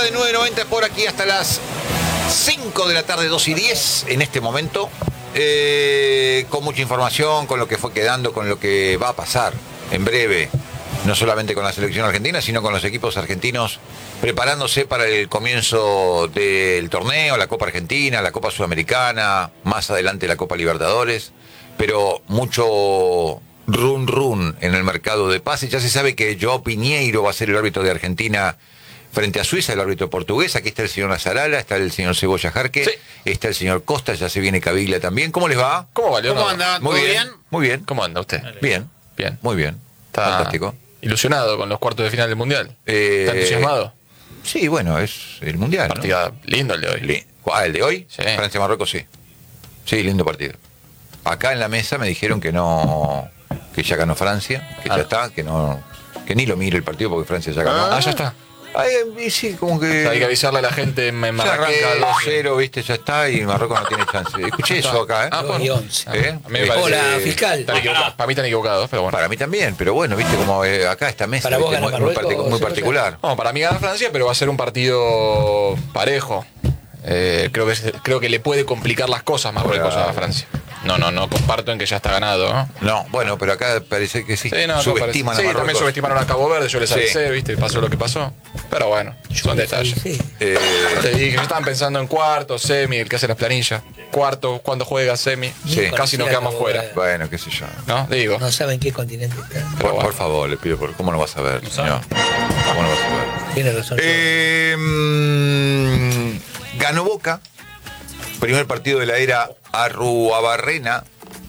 de 9:90 por aquí hasta las 5 de la tarde, 2:10 en este momento. Con mucha información, con lo que fue quedando, con lo que va a pasar en breve. No solamente con la selección argentina, sino con los equipos argentinos preparándose para el comienzo del torneo, la Copa Argentina, la Copa Sudamericana, más adelante la Copa Libertadores, pero mucho run en el mercado de pases. Ya se sabe que Joao Piñeiro va a ser el árbitro de Argentina frente a Suiza, el árbitro portugués. Aquí está el señor Nazarala, está el señor Cebolla Jarque, sí. Está el señor Costa, ya se viene Caviglia también. ¿Cómo les va? ¿Cómo va, Leonardo? ¿Cómo anda? Muy ¿Todo bien? Muy bien. ¿Cómo anda usted? Bien. Bien. Muy bien. Está fantástico. Ilusionado con los cuartos de final del Mundial. ¿Está entusiasmado? Sí, bueno, es el Mundial, Partida lindo el de hoy. ¿El de hoy? Sí. Francia-Marruecos, sí. Sí, lindo partido. Acá en la mesa me dijeron que no, que ya ganó Francia, que ya está, que no, que ni lo mire el partido porque Francia ya ganó. Ya está. Ay, sí, como que... Hay que avisarle a la gente en Marrakech. Ya arranca 2-0, viste, ya está, y Marruecos no tiene chance. Escuché eso acá, ¿eh? 2-11. A mí me parece Hola, fiscal. Para mí están equivocados, pero bueno. Para mí también, pero bueno, viste, como acá esta mesa ¿Para vos viste, gana muy Marruecos, particular. No, para mí gana Francia, pero va a ser un partido parejo. Creo que le puede complicar las cosas Marruecos a Francia. No comparto en que ya está ganado, ¿no? No, bueno, pero acá parece que sí. No, subestiman a Marruecos. También subestimaron a Cabo Verde, yo les avisé, viste, pasó lo que pasó. Pero bueno, son detalles. Sí. Te dije, yo estaban pensando en cuarto, semi, el que hace las planillas. Cuarto, cuando juega semi, Sí. casi nos quedamos fuera. Bueno, qué sé yo. ¿No? Digo. No saben qué continente está. Por favor, le pido, ¿cómo no vas a ver, señor? ¿Cómo no vas a ver? Tiene razón. Ganó Boca, primer partido de la era Arruabarrena.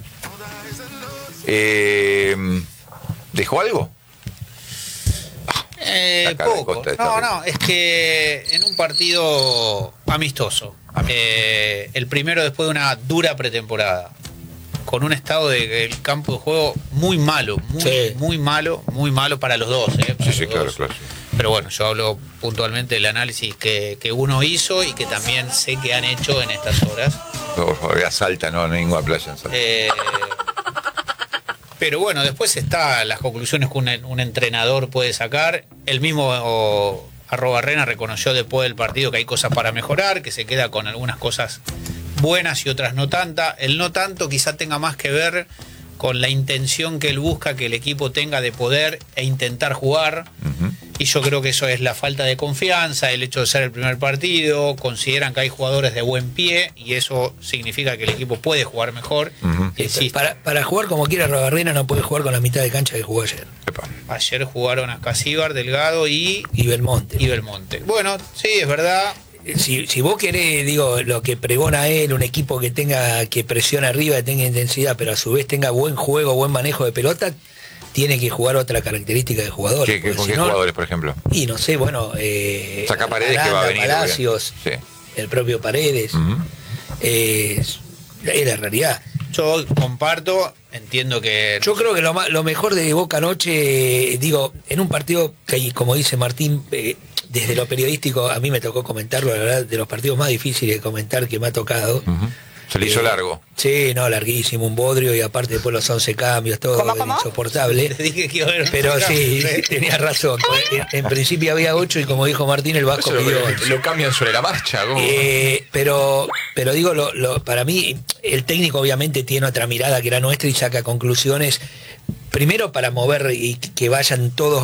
¿Dejó algo? Poco. No, es que en un partido amistoso, el primero después de una dura pretemporada, con un estado del campo de juego muy malo, muy malo para los dos. Sí, claro. Pero bueno, yo hablo puntualmente del análisis que uno hizo y que también sé que han hecho en estas horas. Por favor, a Salta, no ninguna playa en Salta. Pero bueno, después están las conclusiones que un entrenador puede sacar. El mismo Arruabarrena reconoció después del partido que hay cosas para mejorar, que se queda con algunas cosas buenas y otras no tantas. El no tanto quizá tenga más que ver con la intención que él busca que el equipo tenga de poder e intentar jugar. Y yo creo que eso es la falta de confianza, el hecho de ser el primer partido, consideran que hay jugadores de buen pie y eso significa que el equipo puede jugar mejor. Para jugar como quiera Arruabarrena no puede jugar con la mitad de cancha que jugó ayer. Ayer jugaron Ascasíbar, Delgado y Belmonte. Bueno, sí, es verdad. Si vos querés, digo, lo que pregona él, un equipo que tenga, que presione arriba, que tenga intensidad, pero a su vez tenga buen juego, buen manejo de pelota, tiene que jugar otra característica de jugadores. ¿Con qué jugadores, por ejemplo? Y no sé, bueno, Saca Paredes, que va a venir. Palacios, sí. El propio Paredes. Es la realidad. Yo comparto, entiendo que... Yo creo que lo mejor de Boca anoche, digo, en un partido que, como dice Martín, desde lo periodístico, a mí me tocó comentarlo, la verdad, de los partidos más difíciles de comentar que me ha tocado. Se le hizo largo. Sí, larguísimo, un bodrio, y aparte después los 11 cambios, todo insoportable. Te dije que iba a haber pero sí, tenías razón. En principio había 8 y como dijo Martín, el Vasco pidió 8. Lo cambian sobre la marcha. Pero digo, para mí, el técnico obviamente tiene otra mirada que la nuestra y saca conclusiones, primero para mover y que vayan todos